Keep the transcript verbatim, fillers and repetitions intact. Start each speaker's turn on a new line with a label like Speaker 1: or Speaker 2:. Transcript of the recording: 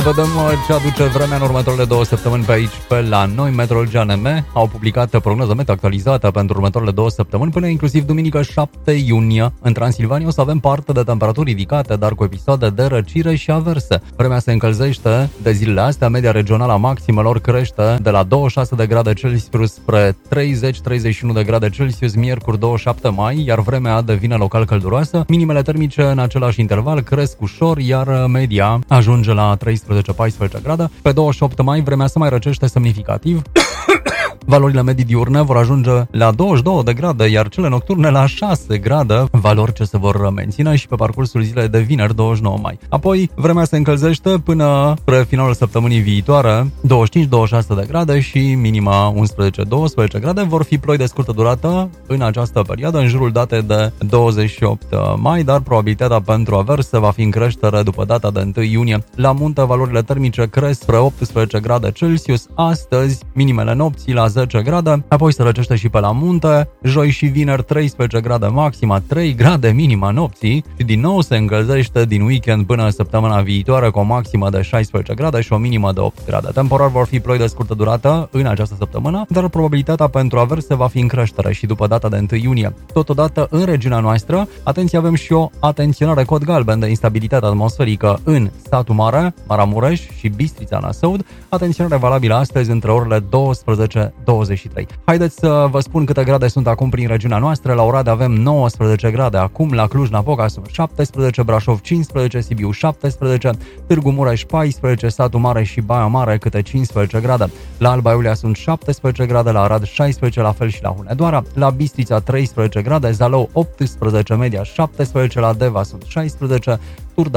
Speaker 1: Vedem ce aduce vremea în următoarele două săptămâni pe aici, pe la noi. Meteorologia N M au publicat prognoza meteo actualizată pentru următoarele două săptămâni, până inclusiv duminică șapte iunie. În Transilvania o să avem parte de temperaturi ridicate, dar cu episoade de răcire și averse. Vremea se încălzește de zilele astea, media regională a maximelor crește de la douăzeci și șase de grade Celsius spre treizeci treizeci și unu de grade Celsius miercuri douăzeci și șapte mai, iar vremea devine local călduroasă. Minimele termice în același interval cresc ușor, iar media ajunge la treisprezece paisprezece grade. Pe douăzeci și opt mai vremea se mai răcește semnificativ. Valorile medii diurne vor ajunge la douăzeci și două de grade, iar cele nocturne la șase grade, valori ce se vor menține și pe parcursul zilei de vineri douăzeci și nouă mai. Apoi, vremea se încălzește până spre finalul săptămânii viitoare, douăzeci și cinci douăzeci și șase de grade și minima unsprezece doisprezece grade. Vor fi ploi de scurtă durată în această perioadă, în jurul datei de douăzeci și opt mai, dar probabilitatea pentru averse va fi în creștere după data de unu iunie. La munte, valorile termice cresc spre optsprezece grade Celsius astăzi, minimele nopții la zece grade, apoi se răcește și pe la munte, joi și vineri treisprezece grade maxima, trei grade minima nopții și din nou se încălzește din weekend până săptămâna viitoare cu o maximă de șaisprezece grade și o minimă de opt grade. Temporar vor fi ploi de scurtă durată în această săptămână, dar probabilitatea pentru averse va fi în creștere și după data de unu iunie. Totodată în regiunea noastră, atenție, avem și o atenționare cod galben de instabilitate atmosferică în Satu Mare, Maramureș și Bistrița Năsăud, atenționare valabilă astăzi între orele douăsprezece douăzeci și trei. Haideți să vă spun câte grade sunt acum prin regiunea noastră. La Oradea avem nouăsprezece grade acum, la Cluj-Napoca sunt șaptesprezece, Brașov cincisprezece, Sibiu șaptesprezece, Târgu Mureș paisprezece, Satu Mare și Baia Mare câte cincisprezece grade. La Alba Iulia sunt șaptesprezece grade, la Arad șaisprezece, la fel și la Hunedoara, la Bistrița treisprezece grade, Zalău optsprezece, media șaptesprezece, la Deva sunt șaisprezece, Turda